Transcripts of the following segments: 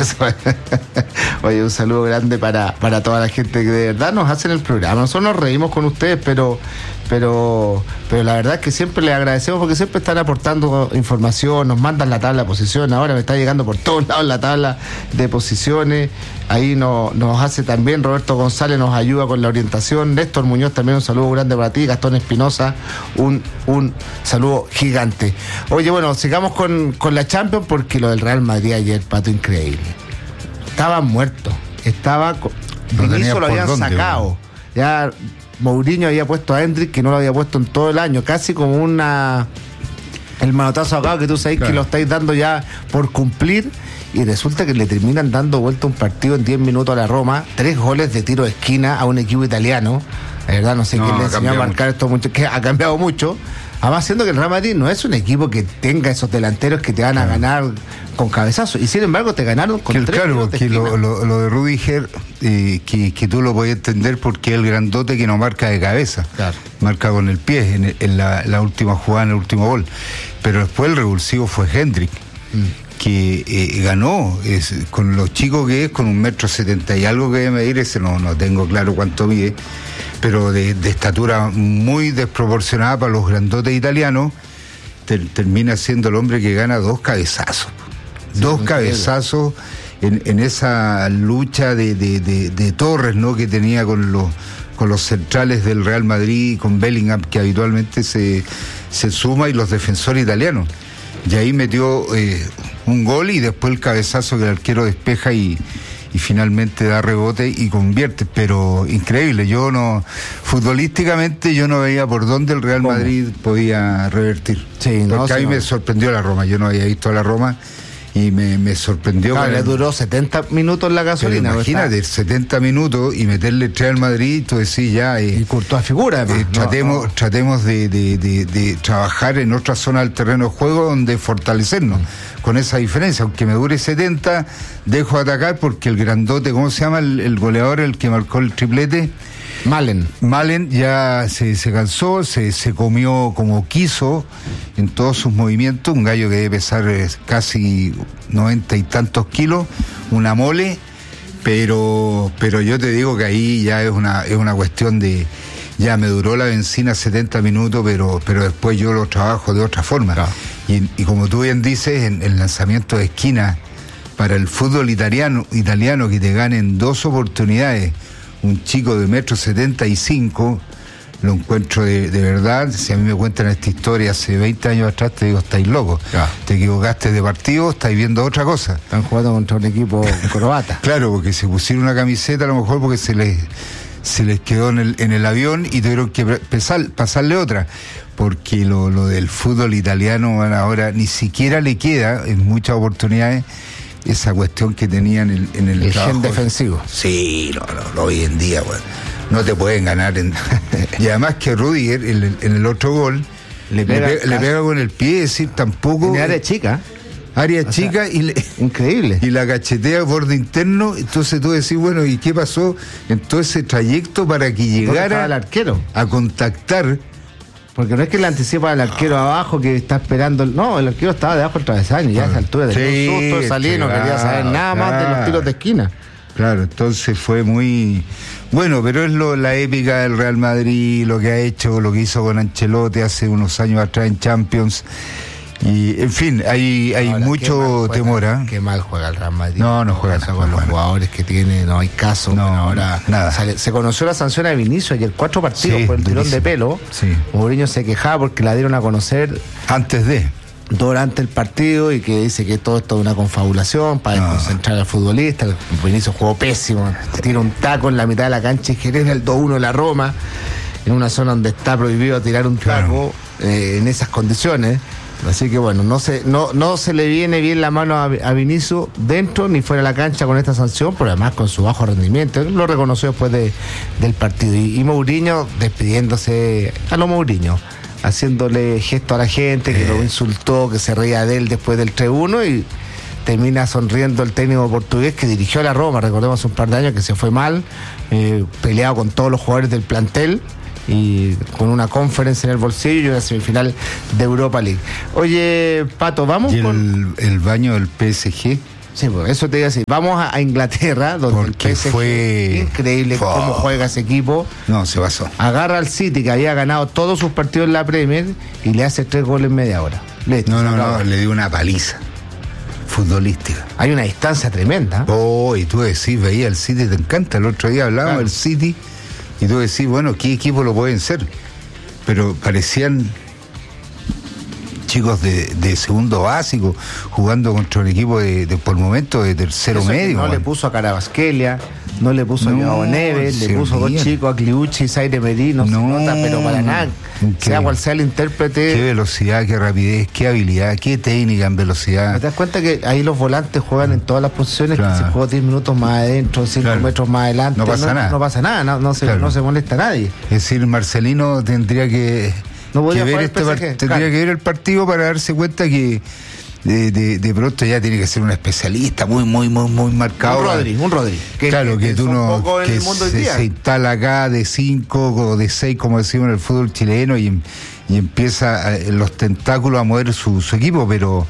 Oye, un saludo grande para toda la gente que de verdad nos hacen el programa. Nosotros nos reímos con ustedes, pero la verdad es que siempre les agradecemos porque siempre están aportando información, nos mandan la tabla de posiciones. Ahora me está llegando por todos lados la tabla de posiciones. Ahí nos hace también Roberto González, nos ayuda con la orientación. Néstor Muñoz también, un saludo grande para ti. Gastón Espinosa, un saludo gigante. Oye, bueno, sigamos con la Champions, porque lo del Real Madrid ayer, Pato, increíble. Estaba muerto, Vinicius lo habían sacado. Bueno. Ya Mourinho había puesto a Hendrick, que no lo había puesto en todo el año, casi como el manotazo acá que tú sabes, claro, que lo estáis dando ya por cumplir, y resulta que le terminan dando vuelta un partido en 10 minutos a la Roma, 3 goles de tiro de esquina a un equipo italiano. La verdad no sé quién le enseñó a marcar esto mucho, que ha cambiado mucho. Además, siendo que el Real Madrid no es un equipo que tenga esos delanteros que te van a ganar con cabezazos, y sin embargo te ganaron con 3 claro, que lo de Rüdiger, que tú lo podías entender porque es el grandote que no marca de cabeza, claro, marca con el pie en la última jugada, en el último gol. Pero después el revulsivo fue Hendrick, que ganó con los chicos que es, con 1,70 m y algo que debe medir, ese no tengo claro cuánto mide, pero de estatura muy desproporcionada para los grandotes italianos. Termina siendo el hombre que gana 2 cabezazos. Sí, 2 cabezazos en esa lucha de Torres, ¿no?, que tenía con los centrales del Real Madrid, con Bellingham, que habitualmente se suma, y los defensores italianos. Y ahí metió un gol, y después el cabezazo que el arquero despeja y finalmente da rebote y convierte. Pero increíble, futbolísticamente yo no veía por dónde el Real Madrid podía revertir. Sí, porque ahí me sorprendió la Roma, yo no había visto a la Roma y me sorprendió. Claro, le duró 70 minutos la gasolina. Pero imagínate, 70 minutos y meterle 3 al Madrid, tú decís ya... y Courtois figura. Tratemos de trabajar en otra zona del terreno de juego donde fortalecernos. Con esa diferencia, aunque me dure 70, dejo de atacar porque el grandote, ¿cómo se llama? El goleador, el que marcó el triplete... Malen ya se cansó, se comió como quiso en todos sus movimientos, un gallo que debe pesar casi 90 y tantos kilos, una mole, pero yo te digo que ahí ya es una cuestión de... Ya me duró la benzina 70 minutos, pero después yo lo trabajo de otra forma. Claro. Y como tú bien dices, en el lanzamiento de esquina, para el fútbol italiano que te ganen 2 oportunidades, un chico de 1,75 m, lo encuentro de verdad. Si a mí me cuentan esta historia hace 20 años atrás, te digo, estáis locos. Claro. Te equivocaste de partido, estáis viendo otra cosa. Están jugando contra un equipo croata. Claro, porque se pusieron una camiseta, a lo mejor porque se les quedó en el avión y tuvieron que pasarle otra. Porque lo del fútbol italiano ahora ni siquiera le queda en muchas oportunidades esa cuestión que tenían en el gen defensivo. Sí, no, hoy en día, bueno, no te pueden ganar. Y además que Rüdiger en el otro gol le pega con el pie, es decir, tampoco... En área chica. Chica, increíble. Y la cachetea borde interno. Entonces tú decís, bueno, ¿y qué pasó en todo ese trayecto para que llegara el arquero a contactar? Porque no es que le anticipa al arquero abajo que está esperando. No, el arquero estaba debajo del travesaño, ya a esa altura tenía un susto de salir, no quería saber nada más de los tiros de esquina. Claro, entonces fue muy... Bueno, pero es la épica del Real Madrid, lo que ha hecho, lo que hizo con Ancelotti hace unos años atrás en Champions. Y en fin, hay ahora, mucho temor. Qué mal juega el Real Madrid. No juega con los jugadores que tiene, no hay caso. No, ahora nada. Se conoció la sanción a Vinicius ayer, 4 partidos por el tirón de pelo. Sí. Mourinho se quejaba porque la dieron a conocer durante el partido, y que dice que todo esto es una confabulación para desconcentrar al futbolista. Vinicius jugó pésimo, tira un taco en la mitad de la cancha y genera el 2-1 de la Roma, en una zona donde está prohibido tirar un taco en esas condiciones. Así que bueno, no se le viene bien la mano a Vinicius dentro ni fuera de la cancha con esta sanción, pero además con su bajo rendimiento. Él lo reconoció después del partido. Y Mourinho despidiéndose a lo Mourinho, haciéndole gesto a la gente, que lo insultó, que se reía de él después del 3-1, y termina sonriendo el técnico portugués que dirigió a la Roma, recordemos, un par de años, que se fue mal, peleado con todos los jugadores del plantel, y con una conferencia en el bolsillo y una semifinal de Europa League. Oye, Pato, vamos ¿Y el baño del PSG? Sí, pues eso te iba a decir. Vamos a Inglaterra, donde porque el PSG fue increíble cómo juega ese equipo. No, se pasó. Agarra al City, que había ganado todos sus partidos en la Premier, y le hace 3 goles en media hora. No, le dio una paliza futbolística. Hay una distancia tremenda. Y tú decís, veía el City, te encanta. El otro día hablábamos del City, y tú decís, bueno, ¿qué equipo lo pueden ser? Pero parecían chicos de segundo básico jugando contra un equipo de por momento de tercero medio. No le puso a Carabasquelia, no le puso a Joao Neves, le puso dos chicos, a Cliucci y Zaire Merino, se nota, pero para nada. Sea cual sea el intérprete. Qué velocidad, qué rapidez, qué habilidad, qué técnica en velocidad. ¿Te das cuenta que ahí los volantes juegan en todas las posiciones? Claro. Que se juega 10 minutos más adentro, 5 metros más adelante. No pasa nada. No pasa nada, no se molesta a nadie. Es decir, Marcelino tendría que ver tendría que ver el partido para darse cuenta que de pronto ya tiene que ser un especialista muy marcado. Un Rodri. Claro, que tú no, que se instala acá de 5 o de 6, como decimos en el fútbol chileno, y empieza los tentáculos a mover su equipo,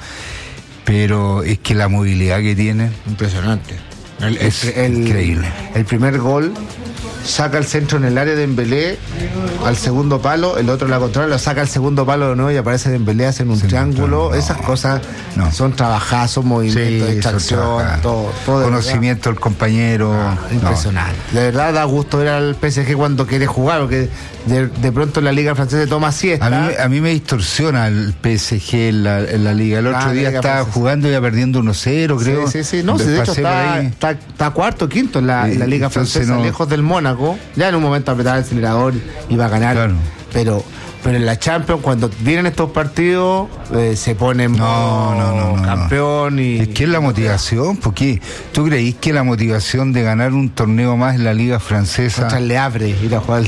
pero es que la movilidad que tiene, impresionante. Es increíble. El primer gol saca el centro en el área de Dembélé al segundo palo, el otro la controla, lo saca al segundo palo de nuevo y aparece Dembélé, hacen un triángulo. Esas cosas son trabajadas, son movimientos de extracción, todo conocimiento del compañero. Impresionante. De verdad da gusto ver al PSG cuando quiere jugar, porque de pronto en la liga francesa toma siesta. A mí me distorsiona el PSG en la liga. El otro día estaba jugando y iba perdiendo 1-0, creo. Sí. No, de hecho está cuarto, quinto en la liga francesa, lejos del Mónaco. Ya en un momento apretaba el acelerador y va a ganar. Claro. Pero en la Champions, cuando vienen estos partidos, se ponen campeón. Y es que es la motivación, porque ¿tú creís que la motivación de ganar un torneo más en la liga francesa contra el Le Havre, ir a jugar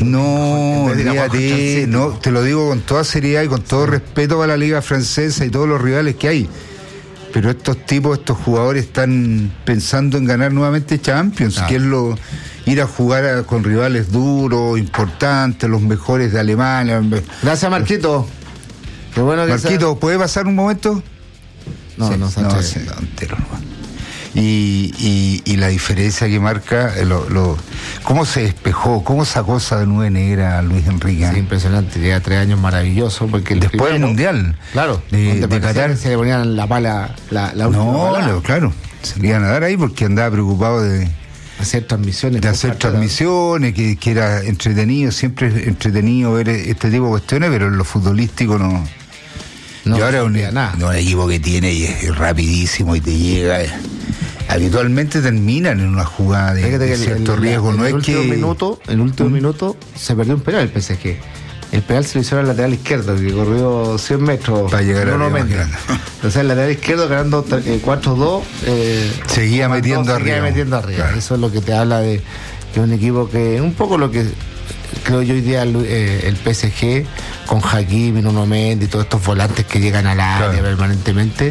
no, te lo digo con toda seriedad y con todo respeto para la liga francesa y todos los rivales que hay? Pero estos jugadores están pensando en ganar nuevamente Champions, que es ir a jugar con rivales duros, importantes, los mejores de Alemania. Gracias, Marquito. Qué bueno que Marquito, ¿puede pasar un momento? No, entero. Y la diferencia que marca, cómo se despejó, cómo sacó esa nube negra a Luis Enrique. Sí, impresionante, llega 3 años maravilloso, porque después del Mundial. Claro, de Qatar. Se le ponían la pala, la última pala. Claro, se le iban a dar ahí porque andaba preocupado de hacer transmisiones. Que era entretenido, siempre es entretenido ver este tipo de cuestiones, pero en lo futbolístico no. Y ahora un equipo que tiene y es rapidísimo y te llega. Habitualmente terminan en una jugada de cierto riesgo. En el último minuto se perdió un penal el PSG. El penal se lo hicieron al lateral izquierdo, que corrió 100 metros para llegar a Entonces el lateral izquierdo ganando 4-2 seguía metiendo arriba. Claro. Eso es lo que te habla de un equipo que un poco lo que creo yo hoy día el PSG con Hakimi, Nuno Mendy y todos estos volantes que llegan al área permanentemente,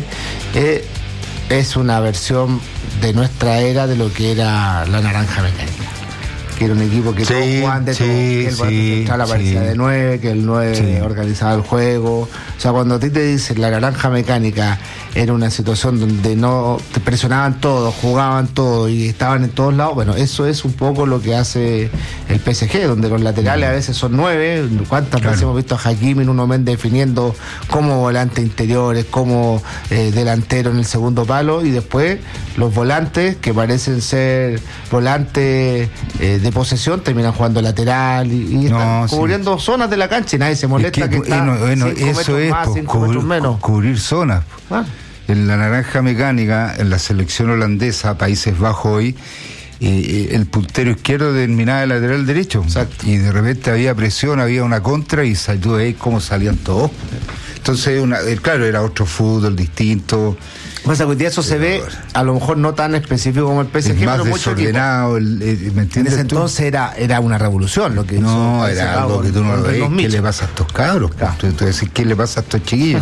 es una versión de nuestra era de lo que era la Naranja Mecánica, que era un equipo que todos jugaban de todo, que el volante central aparecía de 9, que el 9 organizaba el juego. O sea, cuando a ti te dicen la Naranja Mecánica era una situación donde no te presionaban todos, jugaban todos y estaban en todos lados, bueno, eso es un poco lo que hace el PSG, donde los laterales a veces son 9. ¿Cuántas veces hemos visto a Hakimi y Nuno Mendy definiendo como volante interiores, como delantero en el segundo palo, y después los volantes que parecen ser volantes de posesión terminan jugando lateral y están cubriendo zonas de la cancha y nadie se molesta que está 5 metros más, 5 metros menos. Cubrir zonas. En la Naranja Mecánica, en la selección holandesa, Países Bajos hoy, el puntero izquierdo terminaba de lateral derecho. Exacto. Y de repente había presión, había una contra y salió ahí cómo salían todos. Entonces, claro, era otro fútbol distinto. Pues hoy día eso se ve, a lo mejor no tan específico como el PSG, más pero mucho desordenado. ¿Me entiendes? En ese entonces era una revolución lo que hizo. Era algo que tú no lo ves. ¿Qué le pasa a estos cabros? Tú decís, ¿qué le pasa a estos chiquillos?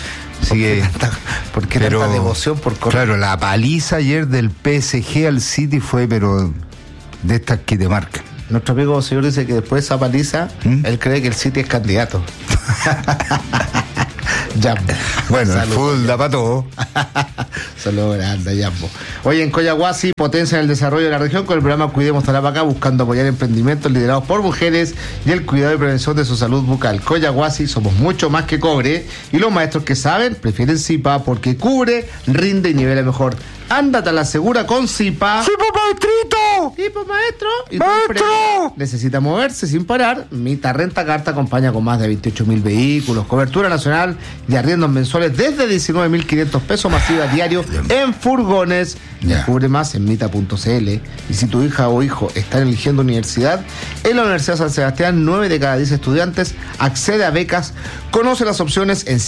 ¿Por qué tanta devoción por correr? Claro, la paliza ayer del PSG al City fue, pero de estas que te marcan. Nuestro amigo señor dice que después de esa paliza, él cree que el City es candidato. Jambo. Bueno, el fútbol da para todo. Saludos grande, Jambo. Hoy en Coyahuasi, potencia en el desarrollo de la región con el programa Cuidemos Tarapacá, buscando apoyar emprendimientos liderados por mujeres y el cuidado y prevención de su salud bucal. Coyahuasi, somos mucho más que cobre, y los maestros que saben prefieren Zipa porque cubre, rinde y nivela mejor. Ándate a la segura con Zipa. ¡Sí, pues, maestrito! Sí, pues, maestro. Y ¡Maestro! necesita moverse sin parar. Mita Renta Car te acompaña con más de 28.000 vehículos, cobertura nacional y arriendos mensuales desde 19.500 pesos masiva diario en furgones. Descubre más en mita.cl. Y si tu hija o hijo están eligiendo universidad, en la Universidad San Sebastián, 9 de cada 10 estudiantes accede a becas. Conoce las opciones en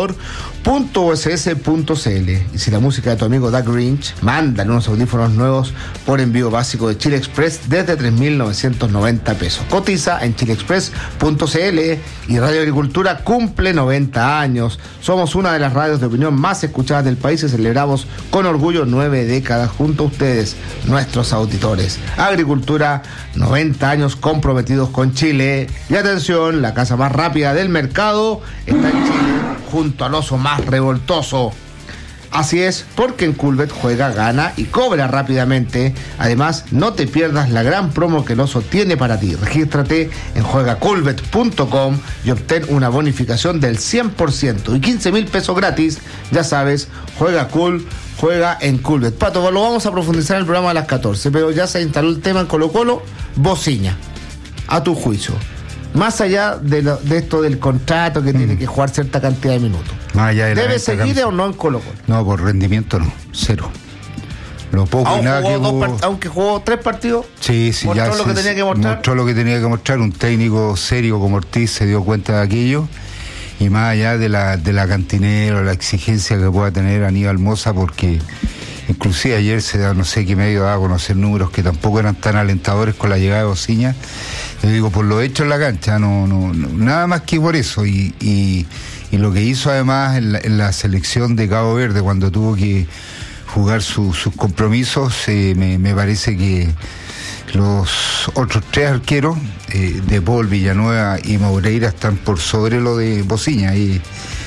simulador.uss.cl. Y si la música de tu amigo da Grinch, mándale unos audífonos nuevos por envío básico de Chile Express desde 3.990 pesos. Cotiza en chileexpress.cl. Y Radio Agricultura cumple 90 años. Somos una de las radios de opinión más escuchadas del país y celebramos con orgullo 9 décadas junto a ustedes, nuestros auditores. Agricultura, 90 años comprometidos con Chile. Y atención, la casa más rápida del mercado está en Chile, junto al oso más revoltoso. Así es, porque en Culbet juega, gana y cobra rápidamente. Además, no te pierdas la gran promo que el oso tiene para ti. Regístrate en juegaculbet.com y obtén una bonificación del 100% y 15.000 pesos gratis. Ya sabes, juega cool, juega en Culbet. Pato, lo vamos a profundizar en el programa a las 14, pero ya se instaló el tema en Colo-Colo. Bociña, a tu juicio, más allá de esto del contrato que tiene que jugar cierta cantidad de minutos, ¿debe seguir o no en Colo-Colo? No, por rendimiento no, cero. Lo poco y nada que hubo... Aunque jugó 3 partidos, sí, mostró ya lo que tenía que mostrar. Mostró lo que tenía que mostrar. Un técnico serio como Ortiz se dio cuenta de aquello, y más allá de la cantinera, la exigencia que pueda tener Aníbal Mosa, porque inclusive ayer no sé qué medio daba a conocer números que tampoco eran tan alentadores con la llegada de Bociña. Yo digo, por lo hecho en la cancha, no, nada más que por eso. Y lo que hizo además en la selección de Cabo Verde, cuando tuvo que jugar sus compromisos, me parece que los otros 3 arqueros, De Paul, Villanueva y Moreira, están por sobre lo de Bociña. Y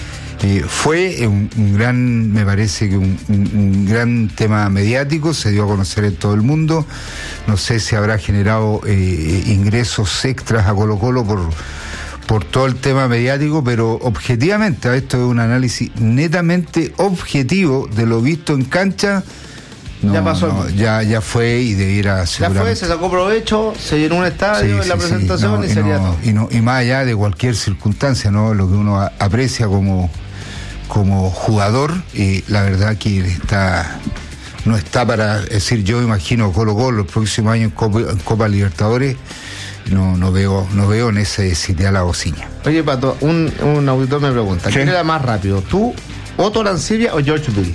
fue un gran, me parece que un gran tema mediático, se dio a conocer en todo el mundo. No sé si habrá generado ingresos extras a Colo-Colo por todo el tema mediático, pero objetivamente, esto es un análisis netamente objetivo de lo visto en cancha. No, ya pasó. Ya fue y debiera seguramente. Ya fue, se sacó provecho, se llenó un estadio en la presentación y sería todo. Y más allá de cualquier circunstancia, ¿no? Lo que uno aprecia como jugador, la verdad que no está para decir, yo imagino Colo-Colo el próximo año en Copa Libertadores. No veo en ese sitial a Bociña. Oye, Pato, un auditor me pregunta, ¿quién era más rápido, tú, Otto Arancibia o George Bill?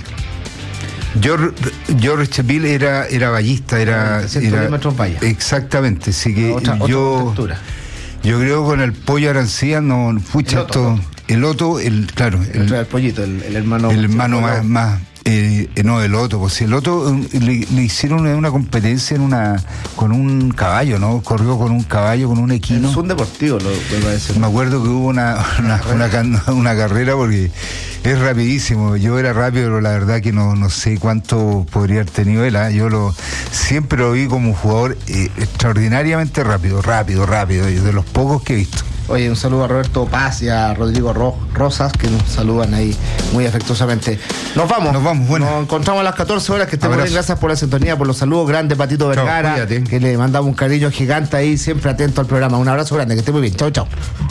George Bill era ballista, era valla. Exactamente, así que yo creo con el Pollo Arancibia no pucha esto. El Otto, el pollito, el hermano. El hermano más no, el Otto, pues el Otto le hicieron una competencia con un caballo, ¿no? Corrió con un caballo, con un equino. Es un deportivo, lo va a decir. Me acuerdo que hubo una carrera porque es rapidísimo. Yo era rápido, pero la verdad que no sé cuánto podría haber tenido él. Yo siempre lo vi como un jugador extraordinariamente rápido, de los pocos que he visto. Oye, un saludo a Roberto Paz y a Rodrigo Rosas, que nos saludan ahí muy afectuosamente. Nos vamos, bueno. Nos encontramos a las 14 horas, que estén bien, gracias por la sintonía, por los saludos. Grande Patito Vergara, chau, que le mandamos un cariño gigante ahí, siempre atento al programa. Un abrazo grande, que esté muy bien. Chau.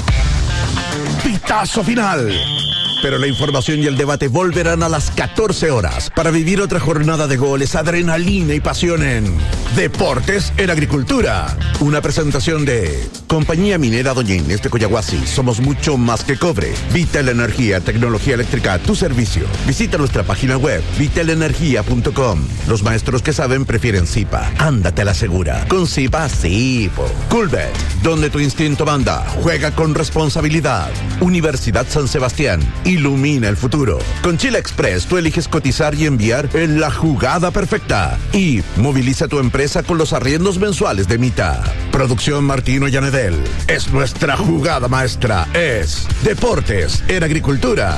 Pitazo final. Pero la información y el debate volverán a las 14 horas para vivir otra jornada de goles, adrenalina y pasión en Deportes en Agricultura. Una presentación de Compañía Minera Doña Inés de Coyahuasi. Somos mucho más que cobre. Vital Energía, tecnología eléctrica a tu servicio. Visita nuestra página web, vitalenergia.com. Los maestros que saben prefieren Zipa. Ándate a la segura. Con Zipa, sí. Culbet, donde tu instinto manda. Juega con responsabilidad. Universidad San Sebastián. ilumina el futuro. Con Chile Express tú eliges cotizar y enviar en la jugada perfecta. Y moviliza tu empresa con los arriendos mensuales de Mita. Producción Martino Llanedel. Es nuestra jugada maestra. Es Deportes en Agricultura.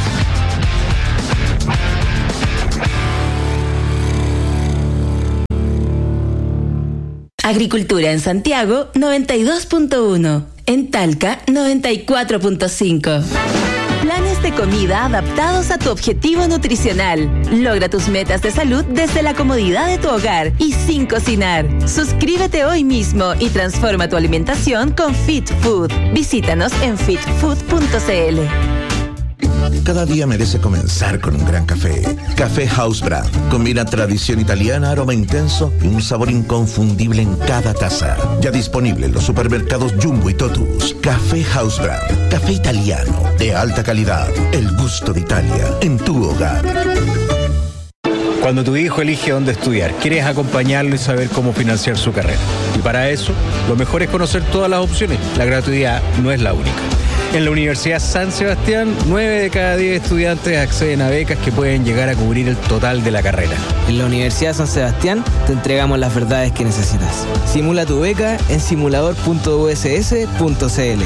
Agricultura en Santiago 92.1, en Talca 94.5. Planes de comida adaptados a tu objetivo nutricional. Logra tus metas de salud desde la comodidad de tu hogar y sin cocinar. Suscríbete hoy mismo y transforma tu alimentación con Fit Food. Visítanos en fitfood.cl. Cada día merece comenzar con un gran café. Café House Brand. Combina tradición italiana, aroma intenso y un sabor inconfundible en cada taza. Ya disponible en los supermercados Jumbo y Totus. Café House Brand. Café italiano de alta calidad. El gusto de Italia en tu hogar. Cuando tu hijo elige dónde estudiar, quieres acompañarlo y saber cómo financiar su carrera. Y para eso, lo mejor es conocer todas las opciones. La gratuidad no es la única. En la Universidad San Sebastián, 9 de cada 10 estudiantes acceden a becas que pueden llegar a cubrir el total de la carrera. En la Universidad San Sebastián te entregamos las verdades que necesitas. Simula tu beca en simulador.uss.cl.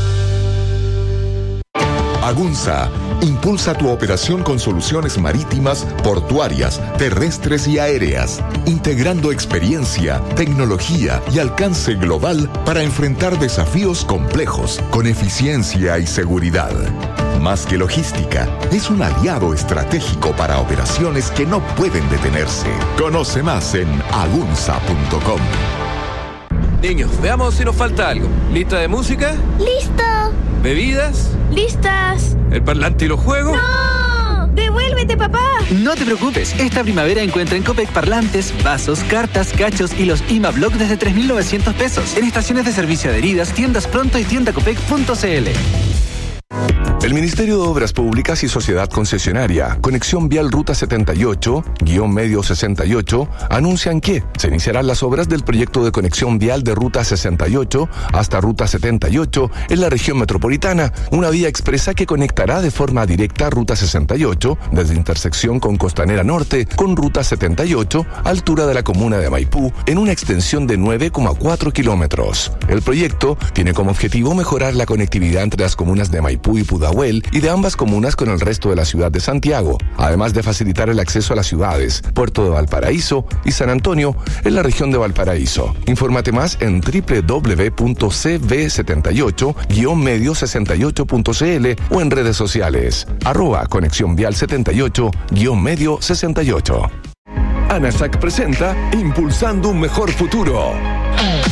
Agunza impulsa tu operación con soluciones marítimas, portuarias, terrestres y aéreas, integrando experiencia, tecnología y alcance global para enfrentar desafíos complejos con eficiencia y seguridad. Más que logística, es un aliado estratégico para operaciones que no pueden detenerse. Conoce más en agunza.com. Niños, veamos si nos falta algo. ¿Lista de música? ¡Listo! ¿Bebidas? ¡Listas! ¿El parlante y los juegos? ¡No! ¡Devuélvete, papá! No te preocupes, esta primavera encuentra en Copec parlantes, vasos, cartas, cachos y los IMA-Block desde 3.900 pesos. En estaciones de servicio adheridas, tiendas Pronto y tiendacopec.cl. El Ministerio de Obras Públicas y Sociedad Concesionaria, Conexión Vial Ruta 78-Medio 68, anuncian que se iniciarán las obras del proyecto de conexión vial de Ruta 68 hasta Ruta 78 en la región metropolitana, una vía expresa que conectará de forma directa Ruta 68 desde intersección con Costanera Norte con Ruta 78, altura de la comuna de Maipú, en una extensión de 9,4 kilómetros. El proyecto tiene como objetivo mejorar la conectividad entre las comunas de Maipú y Pudahuel y de ambas comunas con el resto de la ciudad de Santiago, además de facilitar el acceso a las ciudades Puerto de Valparaíso y San Antonio en la región de Valparaíso. Infórmate más en www.cv78-medio68.cl o en redes sociales @Conexión Vial 78-Medio 68. ANASAC presenta Impulsando un Mejor Futuro.